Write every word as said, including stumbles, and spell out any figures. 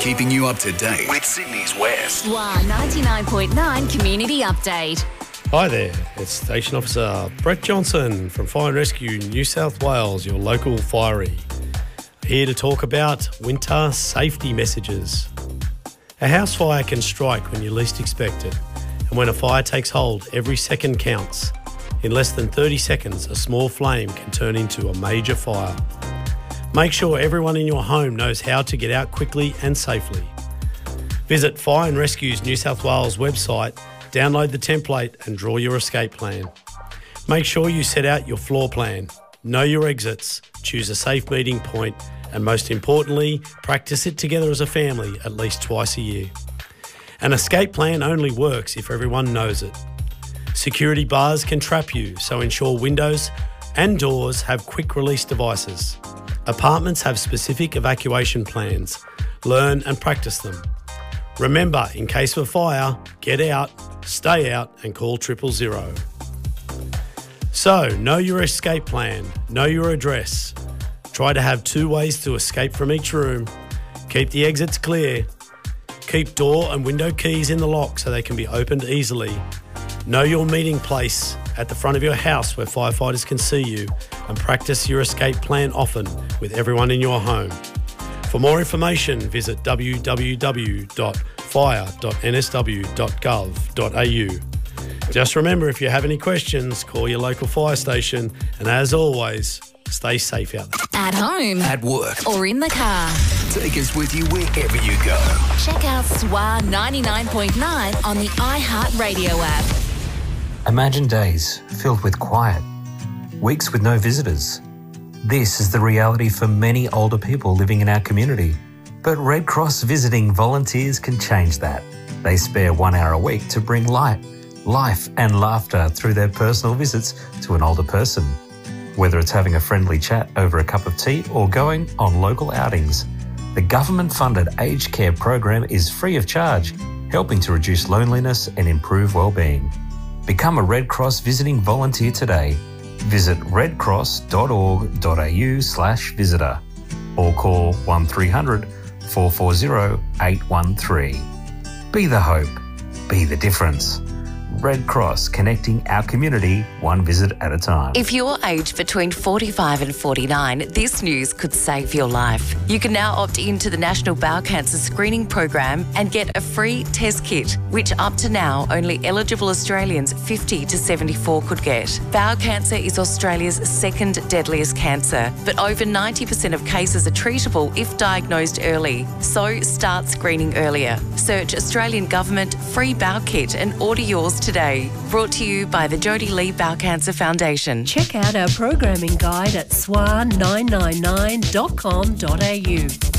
keeping you up to date with Sydney's West. S W A ninety-nine point nine Community Update. Hi there, it's Station Officer Brett Johnson from Fire and Rescue New South Wales, your local firey. Here to talk about winter safety messages. A house fire can strike when you least expect it, and when a fire takes hold, every second counts. In less than thirty seconds, a small flame can turn into a major fire. Make sure everyone in your home knows how to get out quickly and safely. Visit Fire and Rescue's New South Wales website, download the template and draw your escape plan. Make sure you set out your floor plan, know your exits, choose a safe meeting point, and most importantly, practice it together as a family at least twice a year. An escape plan only works if everyone knows it. Security bars can trap you, so ensure windows and doors have quick release devices. Apartments have specific evacuation plans. Learn and practice them. Remember, in case of a fire, get out, stay out and call triple zero. So, know your escape plan, know your address. Try to have two ways to escape from each room. Keep the exits clear. Keep door and window keys in the lock so they can be opened easily. Know your meeting place at the front of your house where firefighters can see you, and practice your escape plan often with everyone in your home. For more information, visit w w w dot fire dot n s w dot gov dot a u. Just remember, if you have any questions, call your local fire station, and as always, stay safe out there. At home, At work, or in the car. take us with you wherever you go. Check out S W A ninety-nine point nine on the iHeartRadio app. Imagine days filled with quiet, weeks with no visitors. This is the reality for many older people living in our community. But Red Cross visiting volunteers can change that. They spare one hour a week to bring light, life and laughter through their personal visits to an older person. Whether it's having a friendly chat over a cup of tea or going on local outings, the government-funded aged care program is free of charge, helping to reduce loneliness and improve well-being. Become a Red Cross visiting volunteer today. Visit redcross.org.au slash visitor or call one three hundred, four four zero, eight one three. Be the hope. Be the difference. Red Cross, connecting our community one visit at a time. If you're aged between forty-five and forty-nine, this news could save your life. You can now opt into the National Bowel Cancer Screening Program and get a free test kit, which up to now only eligible Australians fifty to seventy-four could get. Bowel cancer is Australia's second deadliest cancer, but over ninety percent of cases are treatable if diagnosed early. So start screening earlier. Search Australian Government Free Bowel Kit and order yours today. Brought to you by the Jodie Lee Bowel Cancer Foundation. Check out our programming guide at S W A nine nine nine dot com dot a u.